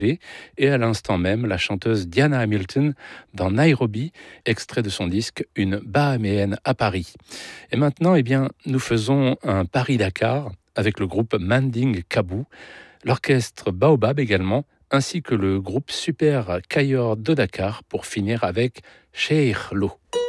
et à l'instant même la chanteuse Diana Hamilton dans Nairobi, extrait de son disque Une Bahaméenne à Paris. Et maintenant, nous faisons un Paris-Dakar avec le groupe Manding Kabou, l'orchestre Baobab également, ainsi que le groupe Super Kayor de Dakar pour finir avec Cheikh Lo.